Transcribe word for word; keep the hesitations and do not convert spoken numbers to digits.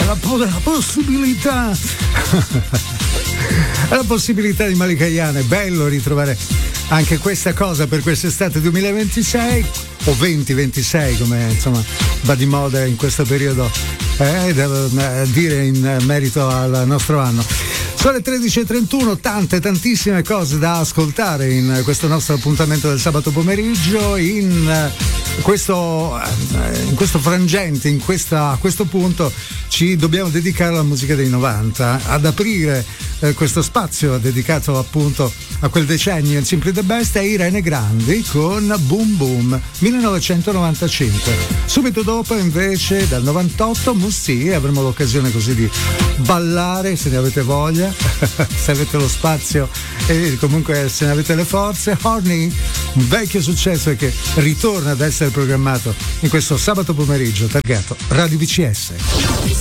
la, la possibilità la possibilità di Malika Ayane. È bello ritrovare anche questa cosa per quest'estate duemilaventisei o venti ventisei, come insomma va di moda in questo periodo, eh, devo dire, in merito al nostro anno. Sono le tredici e trentuno, tante tantissime cose da ascoltare in questo nostro appuntamento del sabato pomeriggio. In questo, in questo frangente, in questa, a questo punto ci dobbiamo dedicare alla musica dei novanta, ad aprire eh, questo spazio dedicato appunto a quel decennio in Simply the Best è Irene Grandi con Boom Boom millenovecentonovantacinque. Subito dopo invece dal novantotto Mussi, avremo l'occasione così di ballare se ne avete voglia, se avete lo spazio e comunque se ne avete le forze. Horny, un vecchio successo che ritorna ad essere programmato in questo sabato pomeriggio targato Radio V C S.